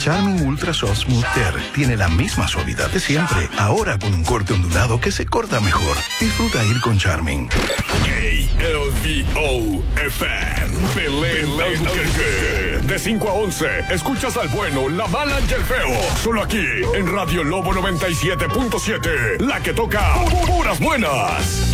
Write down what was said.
Charmin Ultra Soft Smooth Tear tiene la misma suavidad de siempre, ahora con un corte ondulado que se corta mejor. Disfruta ir con Charmin. KLVO-FM Belén de 5 a 11, escuchas al bueno, la mala y el feo. Solo aquí, en Radio Lobo 97.7, la que toca puras buenas.